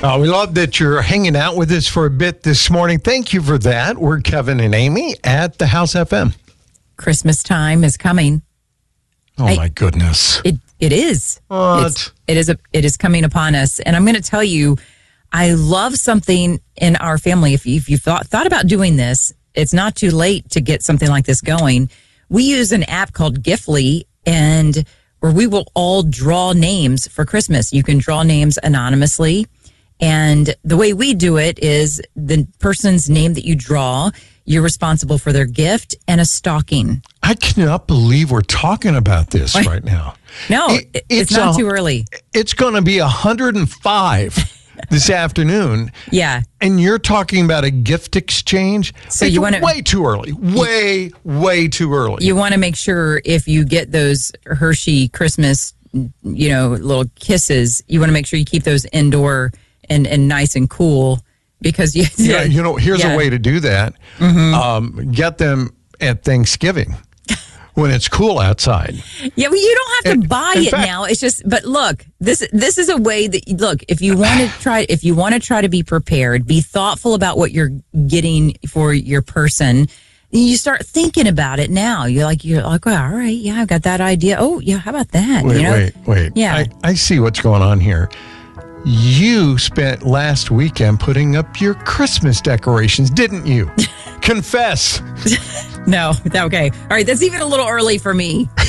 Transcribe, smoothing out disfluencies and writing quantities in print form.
We love that you're hanging out with us for a bit this morning. Thank you for that. We're Kevin and Amy at the House FM. Christmas time is coming. Oh, my goodness. It is. What? It is coming upon us. And I'm going to tell you, I love something in our family. If you thought about doing this, it's not too late to get something like this going. We use an app called Giftly, and where we will all draw names for Christmas. You can draw names anonymously. And the way we do it is the person's name that you draw, you're responsible for their gift and a stocking. I cannot believe we're talking about this right now. No, it's not too early. It's going to be 105 this afternoon. Yeah. And you're talking about a gift exchange? So it's you want to way too early. Way too early. You want to make sure if you get those Hershey Christmas, little kisses, you want to make sure you keep those indoor and nice and cool because here's a way to do that. Mm-hmm. Get them at Thanksgiving when it's cool outside. Yeah, well, you don't have to buy it now. It's just, but look, this is a way that if you want to try to be prepared, be thoughtful about what you're getting for your person. You start thinking about it now. You're like, well, all right, yeah, I've got that idea. Oh, yeah, how about that? Wait. Yeah, I see what's going on here. You spent last weekend putting up your Christmas decorations, didn't you? Confess. No, okay. All right, that's even a little early for me.